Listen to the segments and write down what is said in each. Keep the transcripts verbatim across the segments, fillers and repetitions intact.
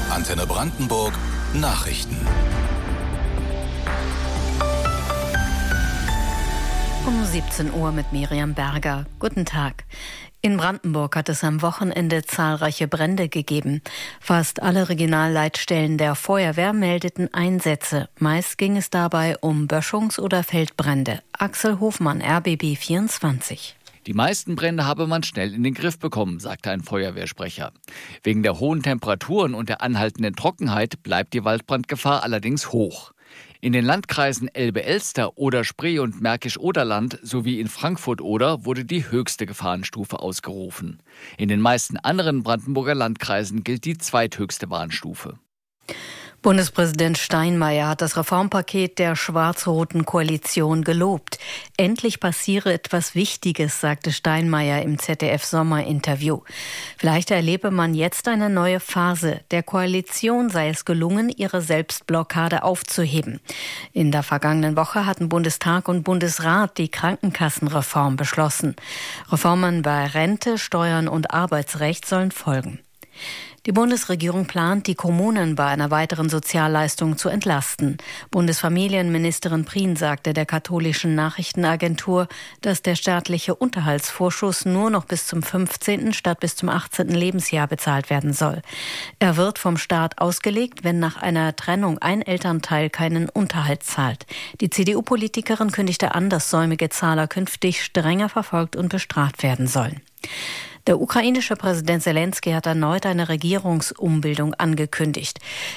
Antenne Brandenburg Nachrichten. Um siebzehn Uhr mit Miriam Berger. Guten Tag. In Brandenburg hat es am Wochenende zahlreiche Brände gegeben. Fast alle Regionalleitstellen der Feuerwehr meldeten Einsätze. Meist ging es dabei um Böschungs- oder Feldbrände. Axel Hofmann, R B B vierundzwanzig. Die meisten Brände habe man schnell in den Griff bekommen, sagte ein Feuerwehrsprecher. Wegen der hohen Temperaturen und der anhaltenden Trockenheit bleibt die Waldbrandgefahr allerdings hoch. In den Landkreisen Elbe-Elster, Oder-Spree und Märkisch-Oderland sowie in Frankfurt-Oder wurde die höchste Gefahrenstufe ausgerufen. In den meisten anderen Brandenburger Landkreisen gilt die zweithöchste Warnstufe. Bundespräsident Steinmeier hat das Reformpaket der schwarz-roten Koalition gelobt. Endlich passiere etwas Wichtiges, sagte Steinmeier im Z D F-Sommerinterview. Vielleicht erlebe man jetzt eine neue Phase. Der Koalition sei es gelungen, ihre Selbstblockade aufzuheben. In der vergangenen Woche hatten Bundestag und Bundesrat die Krankenkassenreform beschlossen. Reformen bei Rente, Steuern und Arbeitsrecht sollen folgen. Die Bundesregierung plant, die Kommunen bei einer weiteren Sozialleistung zu entlasten. Bundesfamilienministerin Prien sagte der katholischen Nachrichtenagentur, dass der staatliche Unterhaltsvorschuss nur noch bis zum fünfzehnten statt bis zum achtzehnten Lebensjahr bezahlt werden soll. Er wird vom Staat ausgelegt, wenn nach einer Trennung ein Elternteil keinen Unterhalt zahlt. Die C D U-Politikerin kündigte an, dass säumige Zahler künftig strenger verfolgt und bestraft werden sollen. Der ukrainische Präsident Zelensky hat erneut eine Regierungsumbildung angekündigt.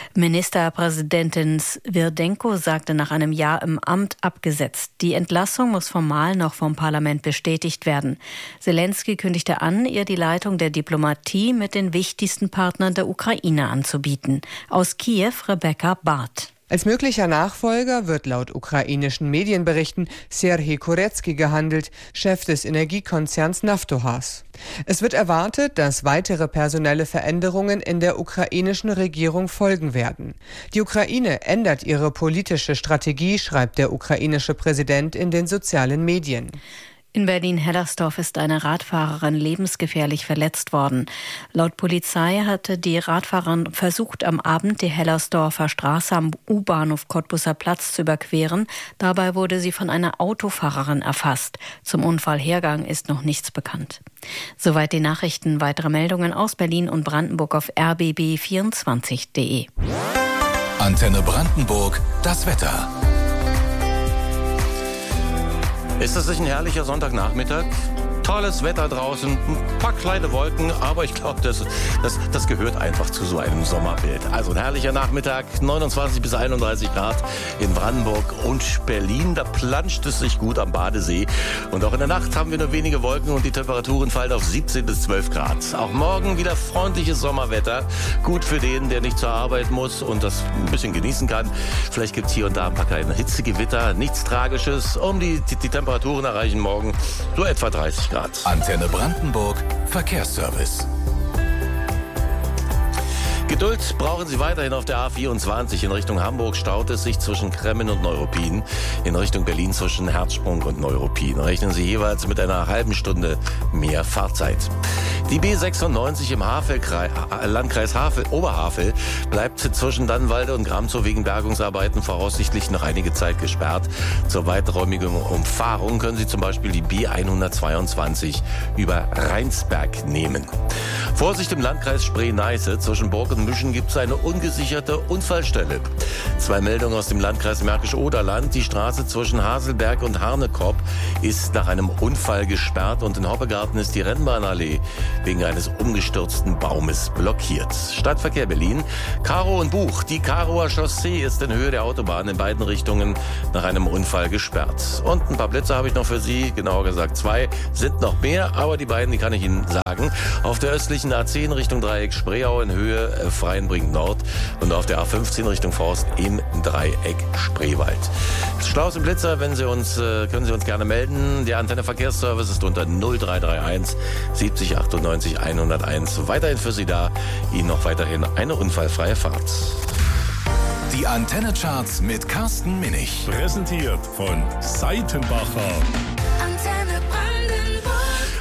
Ministerpräsidentin Svirdenko sagte nach einem Jahr im Amt abgesetzt. Die Entlassung muss formal noch vom Parlament bestätigt werden. Zelensky kündigte an, ihr die Leitung der Diplomatie mit den wichtigsten Partnern der Ukraine anzubieten. Aus Kiew Rebecca Barth. Als möglicher Nachfolger wird laut ukrainischen Medienberichten Serhij Koretski gehandelt, Chef des Energiekonzerns Naftogaz. Es wird erwartet, dass weitere personelle Veränderungen in der ukrainischen Regierung folgen werden. Die Ukraine ändert ihre politische Strategie, schreibt der ukrainische Präsident in den sozialen Medien. In Berlin-Hellersdorf ist eine Radfahrerin lebensgefährlich verletzt worden. Laut Polizei hatte die Radfahrerin versucht, am Abend die Hellersdorfer Straße am U-Bahnhof Cottbuser Platz zu überqueren. Dabei wurde sie von einer Autofahrerin erfasst. Zum Unfallhergang ist noch nichts bekannt. Soweit die Nachrichten. Weitere Meldungen aus Berlin und Brandenburg auf r b b vierundzwanzig punkt d e. Antenne Brandenburg, das Wetter. Ist es nicht ein herrlicher Sonntagnachmittag? Tolles Wetter draußen, ein paar kleine Wolken, aber ich glaube, das, das, das gehört einfach zu so einem Sommerbild. Also ein herrlicher Nachmittag, neunundzwanzig bis einunddreißig Grad in Brandenburg und Berlin. Da planscht es sich gut am Badesee. Und auch in der Nacht haben wir nur wenige Wolken und die Temperaturen fallen auf siebzehn bis zwölf Grad. Auch morgen wieder freundliches Sommerwetter. Gut für den, der nicht zur Arbeit muss und das ein bisschen genießen kann. Vielleicht gibt es hier und da ein paar kleine Hitzegewitter, nichts Tragisches. Um die, die, die Temperaturen erreichen morgen so etwa dreißig Grad. Antenne Brandenburg Verkehrsservice. Geduld brauchen Sie weiterhin auf der A vierundzwanzig. In Richtung Hamburg staut es sich zwischen Kremmen und Neuruppin. In Richtung Berlin zwischen Herzsprung und Neuruppin. Rechnen Sie jeweils mit einer halben Stunde mehr Fahrzeit. Die B sechsundneunzig im Havelkreis, Landkreis Havel, Oberhavel bleibt zwischen Dannenwalde und Gramzow wegen Bergungsarbeiten voraussichtlich noch einige Zeit gesperrt. Zur weiträumigen Umfahrung können Sie zum Beispiel die B hundertzweiundzwanzig über Rheinsberg nehmen. Vorsicht im Landkreis Spree-Neiße. Zwischen Burg und Müschen gibt es eine ungesicherte Unfallstelle. Zwei Meldungen aus dem Landkreis Märkisch-Oderland. Die Straße zwischen Haselberg und Harnekopp ist nach einem Unfall gesperrt und in Hoppegarten ist die Rennbahnallee wegen eines umgestürzten Baumes blockiert. Stadtverkehr Berlin. Karow und Buch. Die Karower Chaussee ist in Höhe der Autobahn in beiden Richtungen nach einem Unfall gesperrt. Und ein paar Blitze habe ich noch für Sie, genauer gesagt zwei, sind noch mehr, aber die beiden, die kann ich Ihnen sagen. Auf der östlichen A zehn Richtung Dreieck Spreeau in Höhe äh, Freienbrink Nord und auf der A fünfzehn Richtung Forst im Dreieck Spreewald. Staus und Blitzer, wenn Sie uns, äh, können Sie uns gerne melden. Der Antenne Verkehrsservice ist unter null drei drei eins siebzig achtundneunzig hunderteins. Weiterhin für Sie da. Ihnen noch weiterhin eine unfallfreie Fahrt. Die Antenne-Charts mit Carsten Minich. Präsentiert von Seitenbacher. Antenne Brandenburg.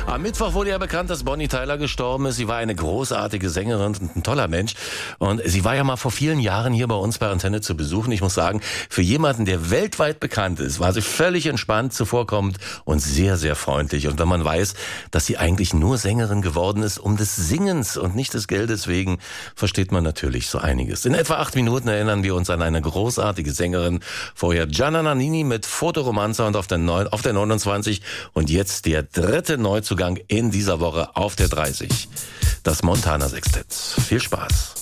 Am Mittwoch wurde ja bekannt, dass Bonnie Tyler gestorben ist. Sie war eine großartige Sängerin und ein toller Mensch. Und sie war ja mal vor vielen Jahren hier bei uns bei Antenne zu besuchen. Ich muss sagen, für jemanden, der weltweit bekannt ist, war sie völlig entspannt, zuvorkommend und sehr, sehr freundlich. Und wenn man weiß, dass sie eigentlich nur Sängerin geworden ist, um des Singens und nicht des Geldes wegen, versteht man natürlich so einiges. In etwa acht Minuten erinnern wir uns an eine großartige Sängerin. Vorher Gianna Nannini mit Fotoromanza und auf der, neun, auf der neunundzwanzig. Und jetzt der dritte Neuzugang in dieser Woche auf der dreißig. Das Montana Sextett. Viel Spaß.